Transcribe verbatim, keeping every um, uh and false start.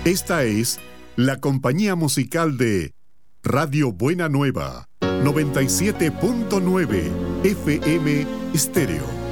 Esta es la compañía musical de Radio Buena Nueva, noventa y siete punto nueve F M Stereo.